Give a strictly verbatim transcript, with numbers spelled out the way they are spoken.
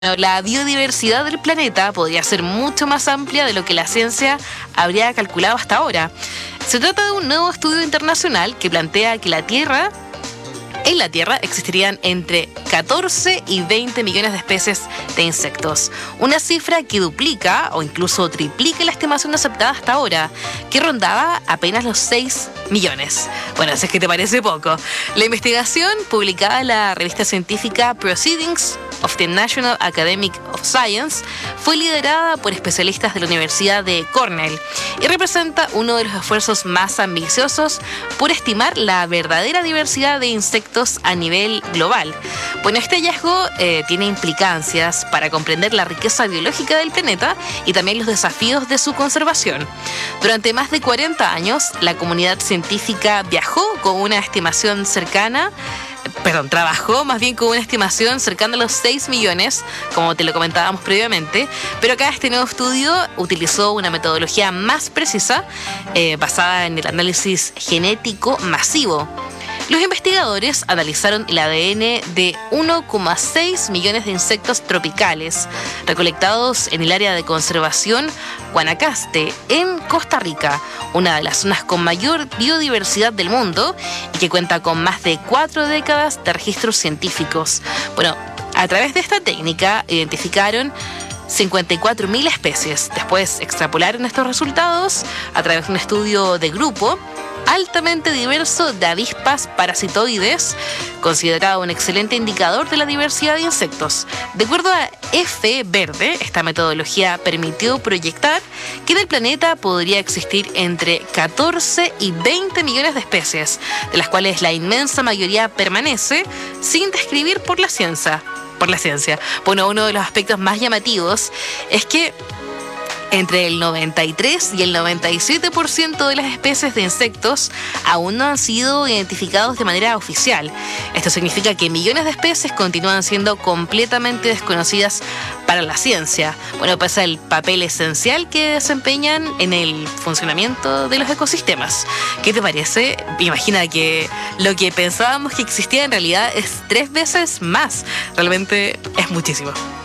La biodiversidad del planeta podría ser mucho más amplia de lo que la ciencia habría calculado hasta ahora. Se trata de un nuevo estudio internacional que plantea que la Tierra, en la Tierra existirían entre catorce y veinte millones de especies de insectos. Una cifra que duplica o incluso triplica la estimación aceptada hasta ahora, que rondaba apenas los seis millones. Bueno, si es que te parece poco. La investigación, publicada en la revista científica Proceedings of the National Academy of Science, fue liderada por especialistas de la Universidad de Cornell y representa uno de los esfuerzos más ambiciosos por estimar la verdadera diversidad de insectos a nivel global. Bueno, este hallazgo eh, tiene implicancias para comprender la riqueza biológica del planeta y también los desafíos de su conservación. Durante más de cuarenta años, la comunidad científica viajó con una estimación cercana Perdón, trabajó más bien con una estimación cercana a los seis millones, como te lo comentábamos previamente, pero acá este nuevo estudio utilizó una metodología más precisa, eh, basada en el análisis genético masivo. Los investigadores analizaron el A D N de uno coma seis millones de insectos tropicales recolectados en el área de conservación Guanacaste, en Costa Rica, una de las zonas con mayor biodiversidad del mundo y que cuenta con más de cuatro décadas de registros científicos. Bueno, a través de esta técnica identificaron cincuenta y cuatro mil especies. Después extrapolaron estos resultados a través de un estudio de grupo altamente diverso de avispas parasitoides, considerado un excelente indicador de la diversidad de insectos. De acuerdo a F. Verde, esta metodología permitió proyectar que en el planeta podría existir entre catorce y veinte millones de especies, de las cuales la inmensa mayoría permanece sin describir por la ciencia. Por la ciencia. Bueno, uno de los aspectos más llamativos es que entre el noventa y tres y el noventa y siete por ciento de las especies de insectos aún no han sido identificados de manera oficial. Esto significa que millones de especies continúan siendo completamente desconocidas para la ciencia. Bueno, pese al papel esencial que desempeñan en el funcionamiento de los ecosistemas. ¿Qué te parece? Imagina que lo que pensábamos que existía en realidad es tres veces más. Realmente es muchísimo.